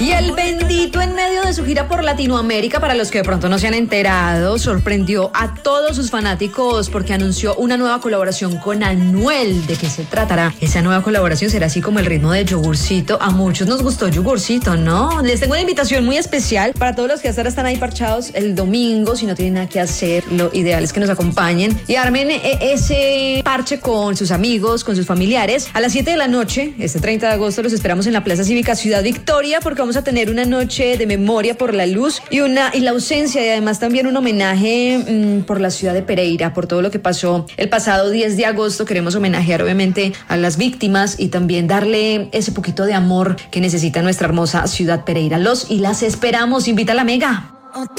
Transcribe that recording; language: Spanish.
Y el Bendito, en medio de su gira por Latinoamérica, para los que de pronto no se han enterado, sorprendió a todos sus fanáticos porque anunció una nueva colaboración con Anuel. ¿De qué se tratará? Esa nueva colaboración será así como el ritmo de Yogurcito. A muchos nos gustó Yogurcito, ¿no? Les tengo una invitación muy especial para todos los que hasta ahora están ahí parchados el domingo. Si no tienen nada que hacer, lo ideal es que nos acompañen y armen ese parche con sus amigos, con sus familiares. A las 7 de la noche, este 30 de agosto, los esperamos en la Plaza Cívica Ciudad Victoria porque vamos a tener una noche de memoria por la luz y la ausencia, y además también un homenaje por la ciudad de Pereira, por todo lo que pasó el pasado 10 de agosto. Queremos homenajear obviamente a las víctimas y también darle ese poquito de amor que necesita nuestra hermosa ciudad Pereira. Los y las esperamos. Invita a la Mega.